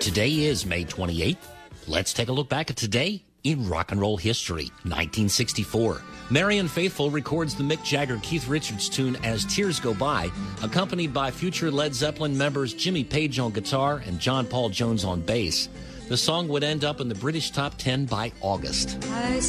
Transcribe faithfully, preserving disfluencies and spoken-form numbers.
Today is May twenty-eighth. Let's take a look back at today in rock and roll history. nineteen sixty-four. Marianne Faithfull records the Mick Jagger-Keith Richards tune As Tears Go By, accompanied by future Led Zeppelin members Jimmy Page on guitar and John Paul Jones on bass. The song would end up in the British top ten by August. I